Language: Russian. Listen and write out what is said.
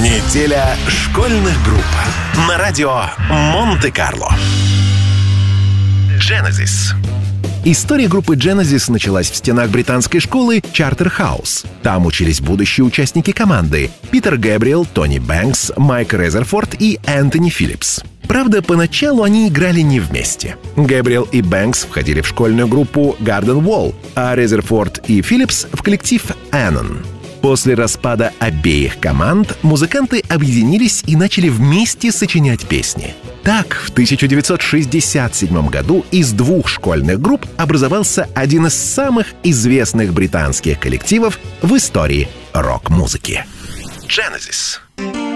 Неделя школьных групп на радио Монте-Карло. Genesis. История группы Genesis началась в стенах британской школы Чартер-хаус. Там учились будущие участники команды — Питер Гэбриэл, Тони Бэнкс, Майк Резерфорд и Энтони Филлипс. Правда, поначалу они играли не вместе. Гэбриэл и Бэнкс входили в школьную группу Garden Wall, а Резерфорд и Филлипс — в коллектив Anon. После распада обеих команд музыканты объединились и начали вместе сочинять песни. Так, в 1967 году из двух школьных групп образовался один из самых известных британских коллективов в истории рок-музыки — Genesis.